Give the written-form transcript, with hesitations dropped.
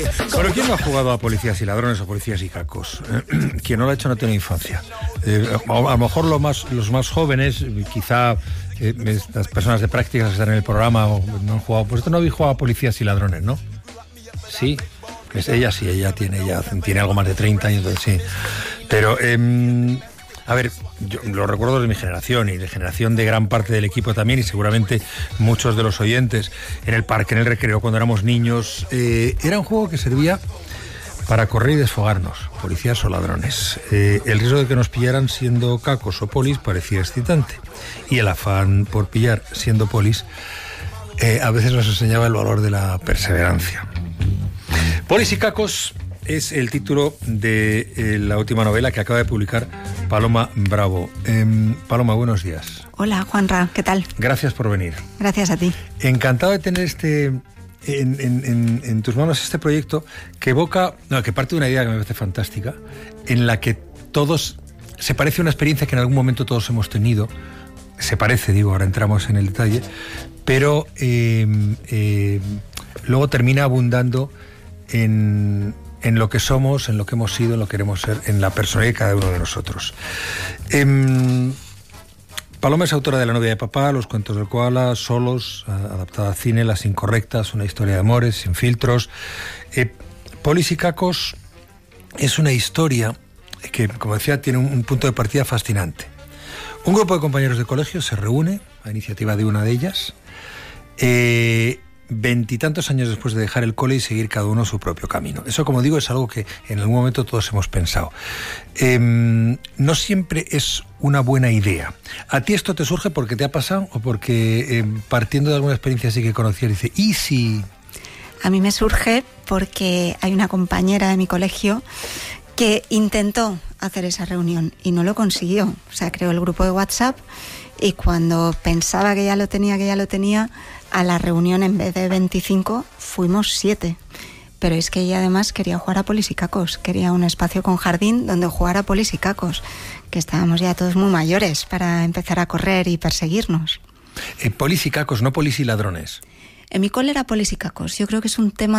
Bueno, ¿quién no ha jugado a policías y ladrones o policías y cacos? Quien no lo ha hecho no tiene infancia. A lo mejor los más jóvenes, quizá las personas de prácticas que están en el programa no han jugado. Pues esto no habéis jugado a policías y ladrones, ¿no? Sí. Pues ella tiene algo más de 30 años, entonces sí. Pero, a ver, yo lo recuerdo de mi generación y de generación de gran parte del equipo también, y seguramente muchos de los oyentes en el parque, en el recreo, cuando éramos niños. Era un juego que servía para correr y desfogarnos, policías o ladrones. El riesgo de que nos pillaran siendo cacos o polis parecía excitante, y el afán por pillar siendo polis a veces nos enseñaba el valor de la perseverancia. Polis y cacos es el título de la última novela que acaba de publicar Paloma Bravo. Paloma, buenos días. Hola, Juanra, ¿qué tal? Gracias por venir. Gracias a ti. Encantado de tener en tus manos este proyecto que que parte de una idea que me parece fantástica, en la que todos, se parece a una experiencia que en algún momento todos hemos tenido, ahora entramos en el detalle, pero luego termina abundando en lo que somos, en lo que hemos sido, en lo que queremos ser, en la personalidad de cada uno de nosotros. Paloma es autora de La novia de papá, Los cuentos del koala, Solos, adaptada al cine, Las incorrectas, una historia de amores, sin filtros. Polis y cacos es una historia que, como decía, tiene un punto de partida fascinante. Un grupo de compañeros de colegio se reúne, a iniciativa de una de ellas, 20 años después de dejar el cole y seguir cada uno su propio camino. Eso, como digo, es algo que en algún momento todos hemos pensado. No siempre es una buena idea. ¿A ti esto te surge porque te ha pasado o porque partiendo de alguna experiencia así que conocías dice, ¿y si...? A mí me surge porque hay una compañera de mi colegio que intentó hacer esa reunión y no lo consiguió. O sea, creó el grupo de WhatsApp y cuando pensaba que ya lo tenía, a la reunión en vez de 25 fuimos 7. Pero es que ella además quería jugar a polis y cacos, quería un espacio con jardín donde jugar a polis y cacos, que estábamos ya todos muy mayores para empezar a correr y perseguirnos. Polis y cacos, no polis y ladrones. En mi cole era polis y cacos. Yo creo que es un tema